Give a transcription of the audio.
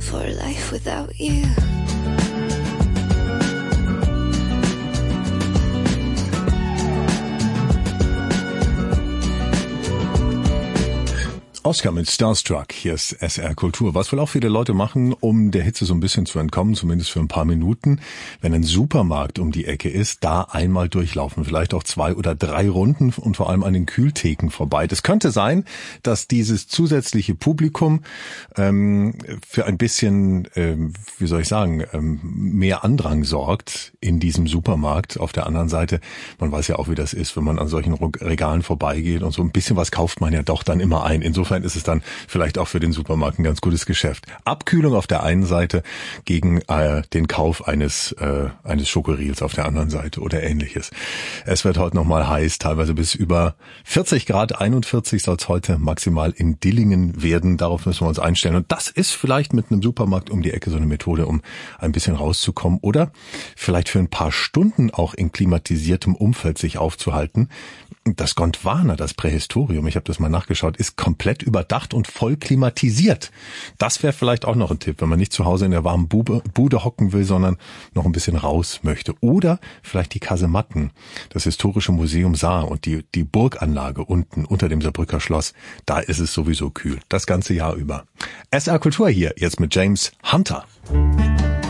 for a life without you. Oscar mit Starstruck, hier ist SR Kultur. Was wohl auch viele Leute machen, um der Hitze so ein bisschen zu entkommen, zumindest für ein paar Minuten, wenn ein Supermarkt um die Ecke ist, da einmal durchlaufen, vielleicht auch 2 oder 3 Runden und vor allem an den Kühltheken vorbei. Das könnte sein, dass dieses zusätzliche Publikum für ein bisschen, mehr Andrang sorgt in diesem Supermarkt. Auf der anderen Seite, man weiß ja auch, wie das ist, wenn man an solchen Regalen vorbeigeht und so ein bisschen was kauft man ja doch dann immer ein. Insofern ist es dann vielleicht auch für den Supermarkt ein ganz gutes Geschäft. Abkühlung auf der einen Seite gegen den Kauf eines Schokoriegels auf der anderen Seite oder ähnliches. Es wird heute nochmal heiß, teilweise bis über 40 Grad, 41 soll es heute maximal in Dillingen werden. Darauf müssen wir uns einstellen. Und das ist vielleicht mit einem Supermarkt um die Ecke so eine Methode, um ein bisschen rauszukommen oder vielleicht für ein paar Stunden auch in klimatisiertem Umfeld sich aufzuhalten. Das Gondwana, das Prähistorium, ich habe das mal nachgeschaut, ist komplett überdacht und voll klimatisiert. Das wäre vielleicht auch noch ein Tipp, wenn man nicht zu Hause in der warmen Bude hocken will, sondern noch ein bisschen raus möchte. Oder vielleicht die Kasematten, das Historische Museum Saar und die Burganlage unten unter dem Saarbrücker Schloss. Da ist es sowieso kühl, das ganze Jahr über. SR Kultur hier, jetzt mit James Hunter.